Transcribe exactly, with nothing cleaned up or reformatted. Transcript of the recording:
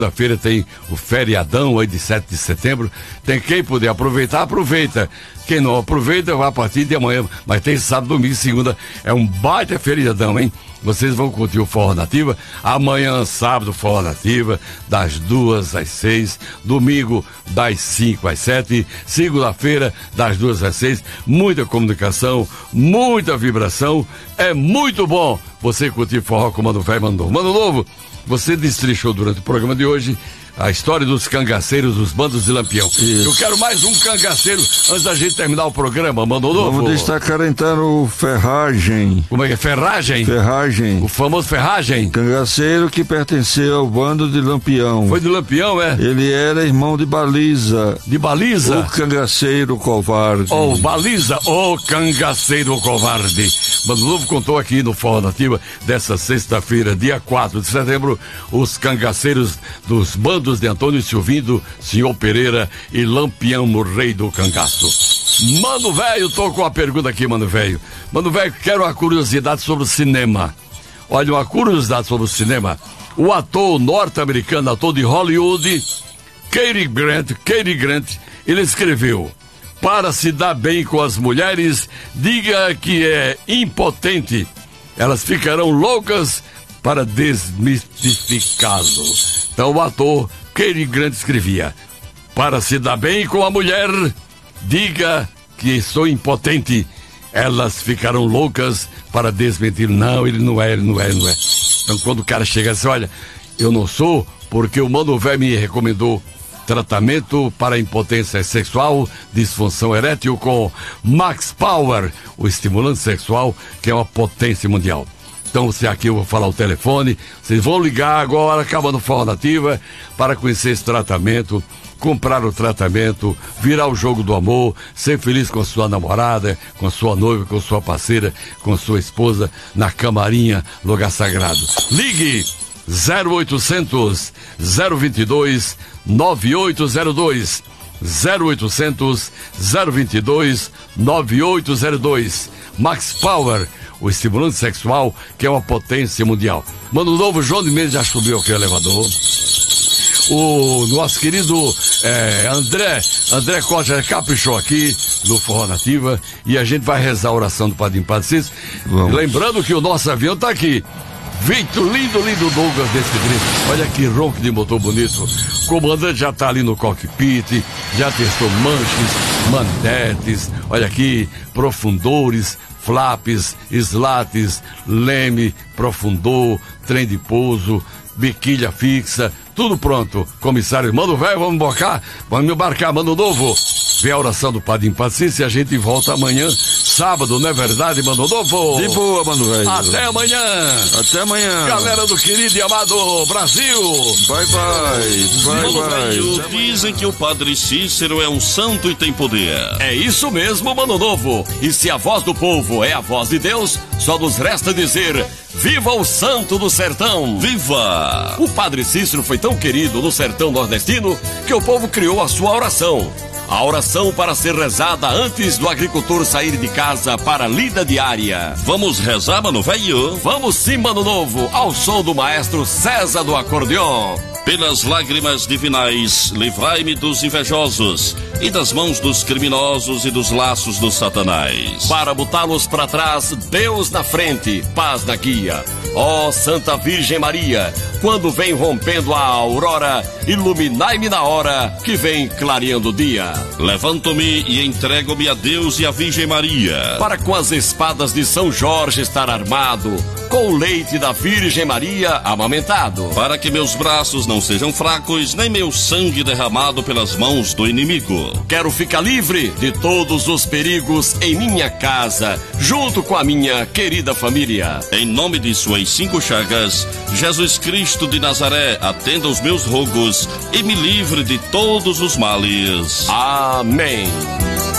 Segunda-feira tem o feriadão aí de sete de setembro. Tem quem puder aproveitar, aproveita. Quem não aproveita, vai a partir de amanhã. Mas tem sábado, domingo e segunda. É um baita feriadão, hein? Vocês vão curtir o Forró Nativa. Amanhã, sábado, Forró Nativa, das duas às seis. Domingo, das cinco às sete. Segunda-feira, das duas às seis. Muita comunicação, muita vibração. É muito bom você curtir forró com o Mano Velho, Mano Novo. Mano Novo, você destrinchou durante o programa de hoje a história dos cangaceiros, dos bandos de Lampião. Isso. Eu quero mais um cangaceiro antes da gente terminar o programa, Mano Novo. Vamos destacar então o Ferragem. Como é que é? Ferragem? Ferragem. O famoso Ferragem? Cangaceiro que pertenceu ao bando de Lampião. Foi de Lampião, é? Ele era irmão de Baliza. De Baliza? O cangaceiro covarde. Oh, Baliza, o cangaceiro covarde. Mano Novo contou aqui no Forró Nativa dessa sexta-feira, dia quatro de setembro, os cangaceiros dos bandos de Antônio Silvindo, Senhor Pereira e Lampião, o rei do cangaço. Mano Velho, tô com uma pergunta aqui, Mano Velho. Mano Velho, quero uma curiosidade sobre o cinema. Olha, uma curiosidade sobre o cinema. O ator norte-americano, ator de Hollywood, Cary Grant, Cary Grant, ele escreveu: para se dar bem com as mulheres, diga que é impotente. Elas ficarão loucas para desmistificá-lo. Então o ator Cary Grant escrevia: para se dar bem com a mulher, diga que sou impotente. Elas ficarão loucas para desmentir. Não, ele não é, ele não é, ele não é. Então quando o cara chega assim, olha, eu não sou, porque o Mano Velho me recomendou tratamento para impotência sexual, disfunção erétil com Max Power, o estimulante sexual, que é uma potência mundial. Então, se aqui eu vou falar o telefone, vocês vão ligar agora, acabando o Forró Nativa, para conhecer esse tratamento, comprar o tratamento, virar o jogo do amor, ser feliz com a sua namorada, com a sua noiva, com a sua parceira, com a sua esposa, na camarinha, lugar sagrado. Ligue zero oitocentos, zero vinte e dois, nove oito zero dois, zero oitocentos, zero vinte e dois, nove oito zero dois. Max Power, o estimulante sexual, que é uma potência mundial. Mano Novo, João de Mendes já subiu aqui o elevador. O nosso querido é, André, André Costa já caprichou aqui no Forró Nativa e a gente vai rezar a oração do Padre Padre Cícero. Lembrando que o nosso avião tá aqui. Feito lindo, lindo Douglas desse grito. Olha que ronco de motor bonito. O comandante já tá ali no cockpit, já testou manches, mandetes, olha aqui, profundores, flaps, slates, leme, profundor, trem de pouso, biquilha fixa, tudo pronto. Comissário, Mano Velho, vamos embarcar? Vamos embarcar, Mano Novo. Vem a oração do Padre Impaciência e a gente volta amanhã, sábado, não é verdade, Mano Novo? De boa, Mano Velho. Até amanhã. Até amanhã. Galera do querido e amado Brasil. Bye, bye. Bye, Mano bye. Velho, dizem que o Padre Cícero é um santo e tem poder. É isso mesmo, Mano Novo. E se a voz do povo é a voz de Deus, só nos resta dizer: viva o santo do sertão! Viva! O Padre Cícero foi tão querido no sertão nordestino que o povo criou a sua oração. A oração para ser rezada antes do agricultor sair de casa para a lida diária. Vamos rezar, Mano Velho? Vamos sim, Mano Novo, ao som do maestro César do acordeon. Pelas lágrimas divinais, livrai-me dos invejosos e das mãos dos criminosos e dos laços dos satanás. Para botá-los para trás, Deus na frente, paz na guia. Ó Santa Virgem Maria, quando vem rompendo a aurora, iluminai-me na hora que vem clareando o dia. Levanto-me e entrego-me a Deus e a Virgem Maria, para com as espadas de São Jorge estar armado, com o leite da Virgem Maria amamentado, para que meus braços não sejam fracos, nem meu sangue derramado pelas mãos do inimigo. Quero ficar livre de todos os perigos em minha casa, junto com a minha querida família. Em nome de suas cinco chagas, Jesus Cristo de Nazaré, atenda os meus rogos e me livre de todos os males. Amém.